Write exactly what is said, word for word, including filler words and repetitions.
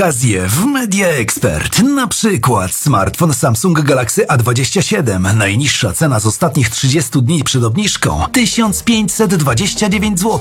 Okazje w Media Expert. Na przykład smartfon Samsung Galaxy A dwadzieścia siedem. Najniższa cena z ostatnich trzydziestu dni przed obniżką tysiąc pięćset dwadzieścia dziewięć złotych.